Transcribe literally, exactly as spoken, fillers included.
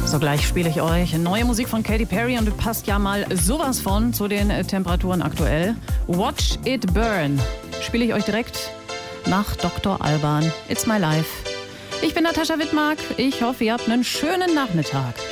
So, gleich spiele ich euch neue Musik von Katy Perry und passt ja mal sowas von zu den Temperaturen aktuell. Watch It Burn spiele ich euch direkt nach Doktor Alban. It's My Life. Ich bin Natascha Wittmark. Ich hoffe, ihr habt einen schönen Nachmittag.